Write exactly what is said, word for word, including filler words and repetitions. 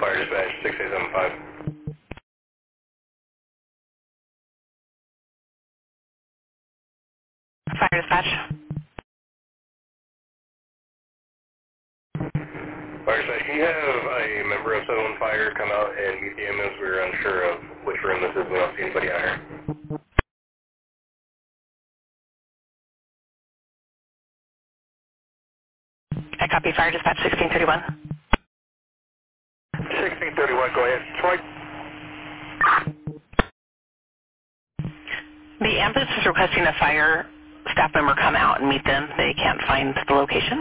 Fire dispatch six eight seven five. Fire dispatch. Fire dispatch, can you have a member of seven one Fire come out and meet the ambulance? We're unsure of which room this is. We don't see anybody out here. I copy fire dispatch sixteen thirty-one. sixteen thirty-one, go ahead. Troy? The ambulance is requesting a fire staff member come out and meet them. They can't find the location.